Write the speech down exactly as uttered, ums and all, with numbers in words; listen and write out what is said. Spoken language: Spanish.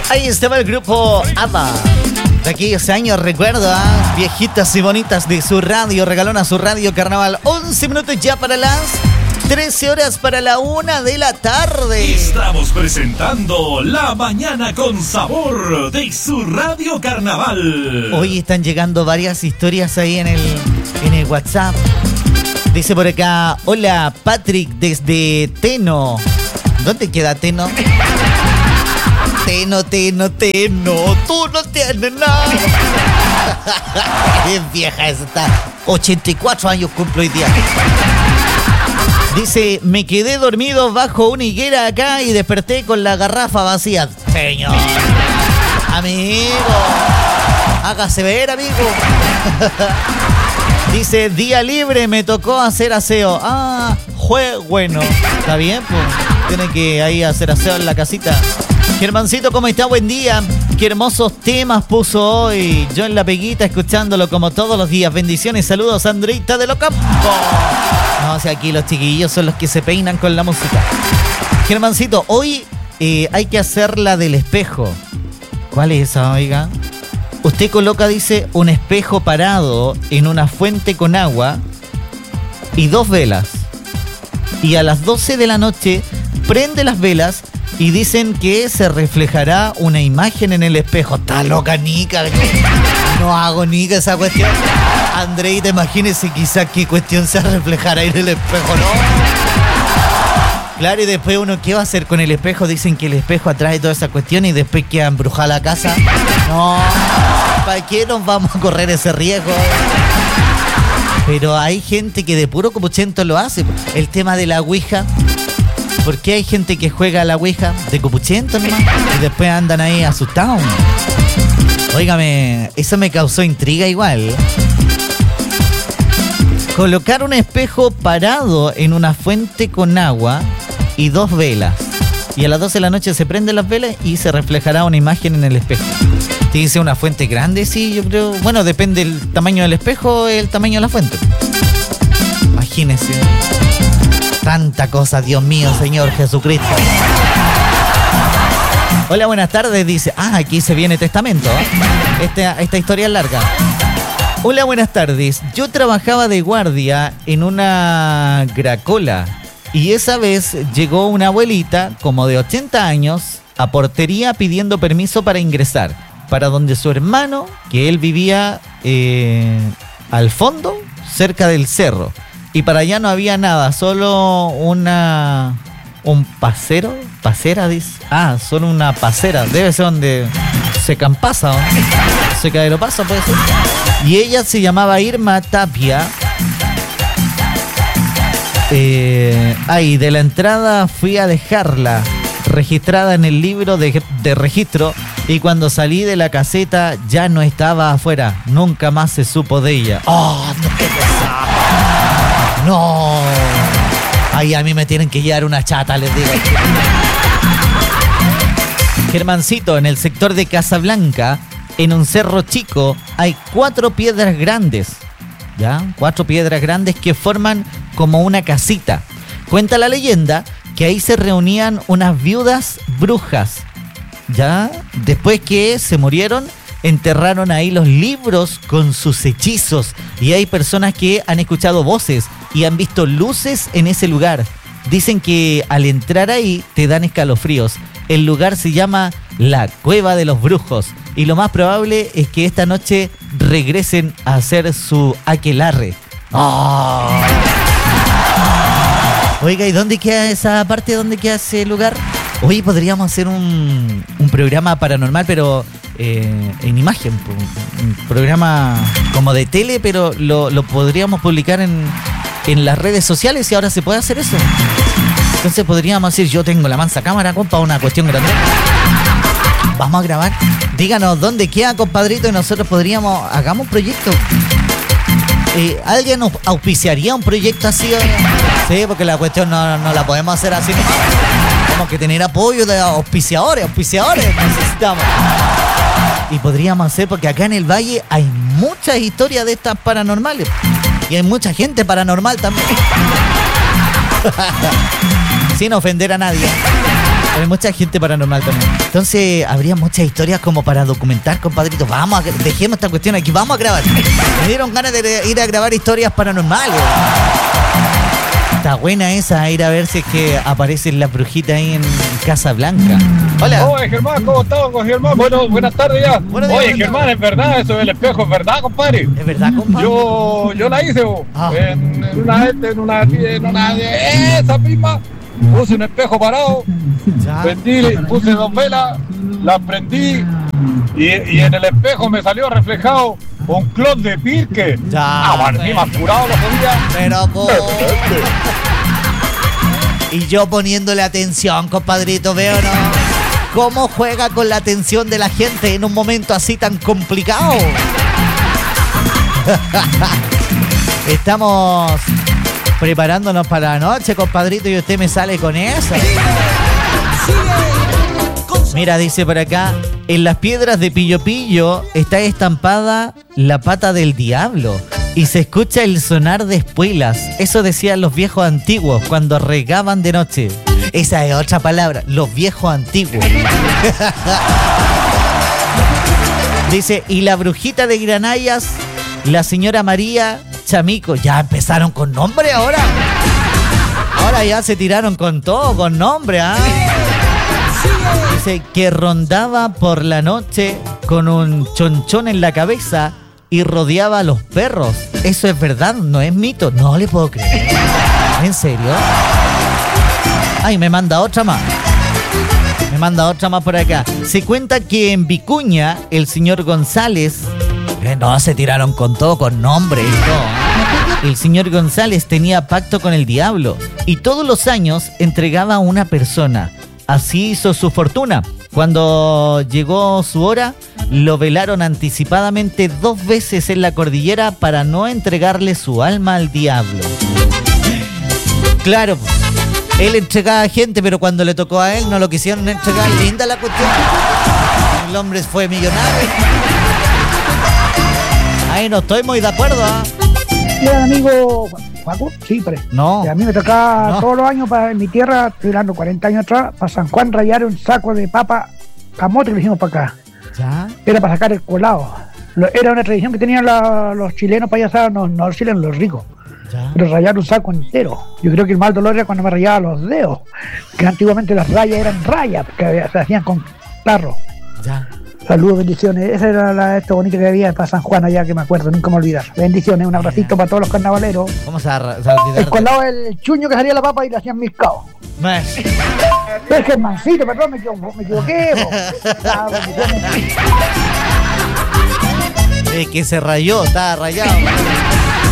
Ahí estaba el grupo ABBA. De aquellos años, recuerdo, ¿eh? Viejitas y bonitas de su radio. Regalona su radio Carnaval. once minutos ya para las trece horas para la una de la tarde. Estamos presentando La Mañana con Sabor de su radio Carnaval. Hoy están llegando varias historias ahí en el, en el WhatsApp. Dice por acá, hola Patrick desde Teno. ¿Dónde queda Teno? Teno, Teno, Teno, tú no tienes nada. Es vieja esa, está. ochenta y cuatro años cumplo hoy día. Dice, me quedé dormido bajo una higuera acá y desperté con la garrafa vacía. Señor, amigo, hágase ver, amigo. Dice, día libre, me tocó hacer aseo. Ah, fue bueno. Está bien, pues. Tiene que ahí hacer aseo en la casita. Germancito, ¿cómo está? Buen día. Qué hermosos temas puso hoy. Yo en la peguita escuchándolo como todos los días. Bendiciones, saludos, Andreita de Locampo. No, o sea, aquí los chiquillos son los que se peinan con la música. Germancito, hoy eh, hay que hacer la del espejo. ¿Cuál es esa, oiga? Usted coloca, dice, un espejo parado en una fuente con agua y dos velas. Y a las doce de la noche prende las velas y dicen que se reflejará una imagen en el espejo. Está loca, Nica. No hago Nica esa cuestión. Andreita, imagínese quizás qué cuestión se reflejará en el espejo, ¿no? Claro, y después uno, ¿qué va a hacer con el espejo? Dicen que el espejo atrae toda esa cuestión y después queda embrujada la casa. No, ¿para qué nos vamos a correr ese riesgo? Pero hay gente que de puro copuchento lo hace. El tema de la ouija. ¿Por qué hay gente que juega a la ouija de copuchento nomás? Y después andan ahí asustados. Óigame, eso me causó intriga igual. Colocar un espejo parado en una fuente con agua y dos velas. Y a las doce de la noche se prenden las velas y se reflejará una imagen en el espejo. ¿Tiene que ser una fuente grande? Sí, yo creo. Bueno, depende del tamaño del espejo, el tamaño de la fuente. Imagínese. Tanta cosa, Dios mío, Señor Jesucristo. Hola, buenas tardes, dice. Ah, aquí se viene testamento. Esta, esta historia es larga. Hola, buenas tardes. Yo trabajaba de guardia en una gracola y esa vez llegó una abuelita, como de ochenta años, a portería pidiendo permiso para ingresar, para donde su hermano, que él vivía eh, al fondo, cerca del cerro. Y para allá no había nada, solo una... un pasero, pasera, dice. Ah, solo una pasera, debe ser donde se campasa, ¿no? Se cae lo pasa, puede ser. Y ella se llamaba Irma Tapia. Eh, ahí, de la entrada fui a dejarla, registrada en el libro de, de registro, y cuando salí de la caseta ya no estaba afuera. Nunca más se supo de ella. ¡Oh, no! ¡No! Ay, a mí me tienen que llevar una chata, les digo. Germancito, en el sector de Casablanca, en un cerro chico, hay cuatro piedras grandes. ¿Ya? Cuatro piedras grandes que forman como una casita. Cuenta la leyenda que ahí se reunían unas viudas brujas. ¿Ya? Después que se murieron, enterraron ahí los libros con sus hechizos. Y hay personas que han escuchado voces y han visto luces en ese lugar. Dicen que al entrar ahí te dan escalofríos. El lugar se llama la Cueva de los Brujos. Y lo más probable es que esta noche regresen a hacer su aquelarre. ¡Oh! Oiga, ¿y dónde queda esa parte? ¿Dónde queda ese lugar? Hoy podríamos hacer un, un programa paranormal, pero eh, en imagen. Un programa como de tele, pero lo, lo podríamos publicar en, en las redes sociales y ahora se puede hacer eso. Entonces podríamos decir, yo tengo la mansa cámara, compa, una cuestión grande. Vamos a grabar. Díganos dónde queda, compadrito, y nosotros podríamos, hagamos un proyecto. Eh, ¿Alguien nos auspiciaría un proyecto así? Sí, porque la cuestión no, no la podemos hacer así. Tenemos que tener apoyo de auspiciadores, auspiciadores necesitamos. Y podríamos hacer, porque acá en el Valle hay muchas historias de estas paranormales. Y hay mucha gente paranormal también. Sin ofender a nadie. Hay mucha gente paranormal también. Entonces, habría muchas historias como para documentar, compadrito. Vamos, a, dejemos esta cuestión aquí, vamos a grabar. Me dieron ganas de ir a grabar historias paranormales. Está buena esa, ir a ver si es que aparecen las brujitas ahí en Casa Blanca. Hola. Oye, Germán, ¿cómo estás, Germán? Bueno, buenas tardes ya. Buenos días, Oye, buenos Germán, días. es verdad, eso del espejo es verdad, compadre. ¿Es verdad, compadre? Yo, yo la hice, bo. Ah. en, en una en una en una de esa misma. Puse un espejo parado, Ya. prendí, puse dos velas, las prendí y, y en el espejo me salió reflejado un clon de Pirque. Ya. Amanecí más curado los días. Pero ¿cómo? Y yo poniéndole atención, compadrito, ¿veo no? ¿Cómo juega con la atención de la gente en un momento así tan complicado? Estamos preparándonos para la noche, compadrito, y usted me sale con eso. Mira, dice por acá, en las piedras de Pillo Pillo está estampada la pata del diablo y se escucha el sonar de espuelas. Eso decían los viejos antiguos cuando regaban de noche. Esa es otra palabra, los viejos antiguos. Dice, y la brujita de Granallas, la señora María Chamico. Ya empezaron con nombre ahora. Ahora ya se tiraron con todo, con nombre, ¿ah? Dice que rondaba por la noche con un chonchón en la cabeza y rodeaba a los perros. Eso es verdad, no es mito. No le puedo creer. ¿En serio? Ay, me manda otra más. Me manda otra más por acá. Se cuenta que en Vicuña, el señor González... Eh, no, se tiraron con todo, con nombre y todo. El señor González tenía pacto con el diablo y todos los años entregaba a una persona. Así hizo su fortuna. Cuando llegó su hora, lo velaron anticipadamente dos veces en la cordillera para no entregarle su alma al diablo. Claro, él entregaba a gente, pero cuando le tocó a él no lo quisieron entregar. Linda la cuestión. El hombre fue millonario. Ahí no estoy muy de acuerdo, ¿eh? Mira, amigo Juaco, sí, pero No. a mí me tocaba No. todos los años para en mi tierra, estoy hablando cuarenta años atrás, para San Juan rayar un saco de papa camote que le hicimos para acá. ¿Ya? Era para sacar el colado. Lo- Era una tradición que tenían la- los chilenos para allá, no, no los chilenos, los ricos. ¿Ya? Pero rayar un saco entero. Yo creo que el mal dolor era cuando me rayaba los dedos, que antiguamente las rayas eran rayas, que había- se hacían con tarro. ¿Ya? Saludos, bendiciones. Esa era la, esto bonito que había para San Juan allá, que me acuerdo, nunca me olvidar. Bendiciones, un abracito para todos los carnavaleros. ¿Cómo se va a se va a olvidar El de- colado el chuño que salía la papa y le hacían milcao. No. Es Germancito, perdón, me equivoqué. Me equivoqué bo. Ah, bendiciones. Es que se rayó, estaba rayado.